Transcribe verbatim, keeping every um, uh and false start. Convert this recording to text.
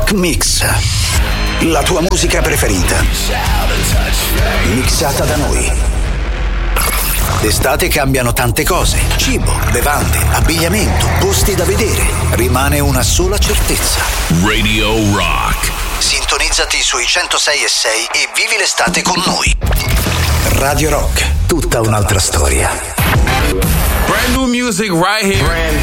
Rock Mix. La tua musica preferita, mixata da noi. D'estate cambiano tante cose: cibo, bevande, abbigliamento, posti da vedere. Rimane una sola certezza: Radio Rock. Sintonizzati sui centosei e sei e vivi l'estate con noi. Radio Rock, tutta un'altra storia. Brand new music right here.